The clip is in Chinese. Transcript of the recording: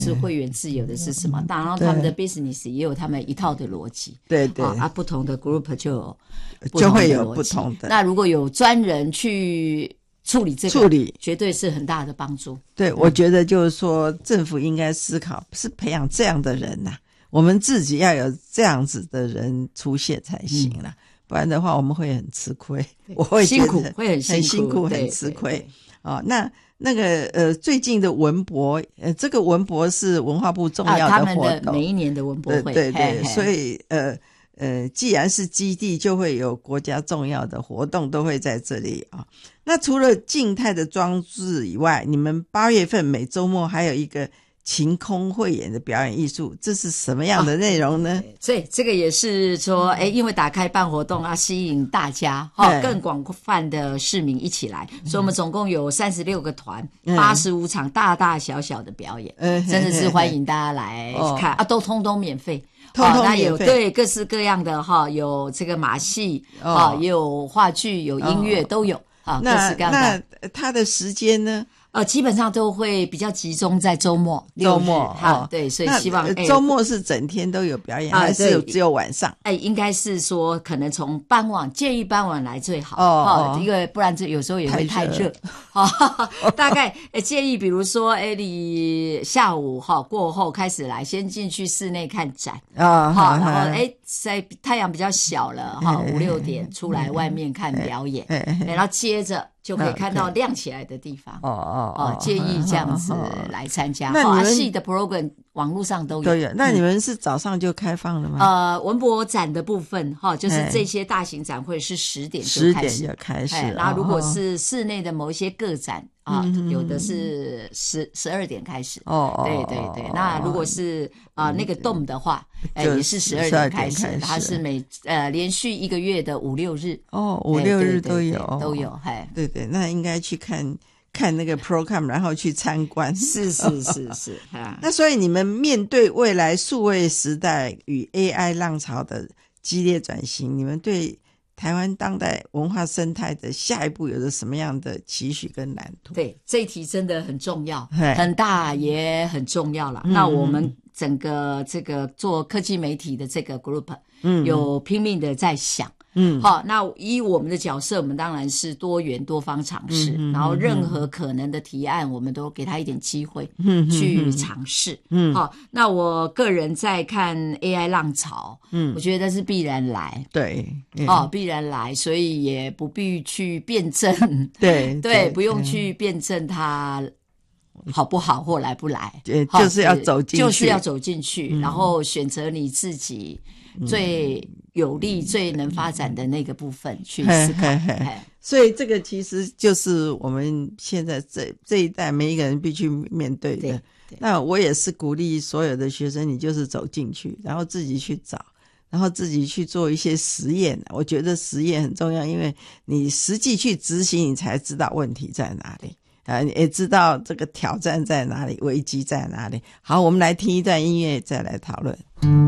是会员制，有的是什么？当然他们的 business 也有他们一套的逻辑。 对对。 不同的 group 就会有不同的。 那如果有专人去处理这个，绝对是很大的帮助。 对，我觉得就是说政府应该思考，是培养这样的人啊，我们自己要有这样子的人出现才行啦。不然的话我们会很吃亏，我会觉得辛苦，会很辛苦， 很吃亏。那个最近的文博，这个文博是文化部重要的活动， 他们的每一年的文博会， 对，所以既然是基地，就会有国家重要的活动都会在这里啊。那除了静态的装置以外，你们8月份每周末还有一个晴空汇演的表演艺术，这是什么样的内容呢？ 所以这个也是说，因为打开办活动啊，吸引大家更广泛的市民一起来，所以我们总共有36个团，85场大大小小的表演，真的是欢迎大家来看啊，都通通免费。那有对各式各样的有这个马戏也有话剧，有音乐都有各式各样的。 那它的时间呢？ 基本上都会比较集中在周末对，所以希望周末是整天都有表演，还是只有晚上？ 应该是说可能从傍晚，建议傍晚来最好因为不然这有时候也会太热大概建议比如说你下午过后开始来，先进去室内看展然后在太阳比较小了5、6点出来外面看表演然后接着就可以看到亮起来的地方建议这样子来参加。 那你们戏的 program 网络上都有。 那你们是早上就开放了吗？ 文博展的部分就是这些大型展会是10点就开始然后如果是室内的某一些个展有的是12点开始对。那如果是那个dome的话也是12点开始，它是连续1个月的5、6日 5、6日都有对，那应该去看那个 program， 然后去参观。 是那所以你们面对未来数位时代与 AI 浪潮的激烈转型，你们对台湾当代文化生态的下一步有着什么样的期许跟蓝图？ 对，这一题真的很重要，很大也很重要了。那我们整个这个做科技媒体的这个 group，有拼命的在想。那以我们的角色，我们当然是多元多方尝试，然后任何可能的提案，我们都给他一点机会去尝试。那我个人在看 AI 浪潮，我觉得是必然来， 对， 必然来，所以也不必去辩证， 对， 不用去辩证它好不好或来不来， 就是要走进去，然后选择你自己最有利、最能发展的那个部分去思考。 所以这个其实就是我们现在这一代每一个人必须面对的。那我也是鼓励所有的学生，你就是走进去，然后自己去找，然后自己去做一些实验。我觉得实验很重要，因为你实际去执行，你才知道问题在哪里你也知道这个挑战在哪里，危机在哪里。好，我们来听一段音乐再来讨论。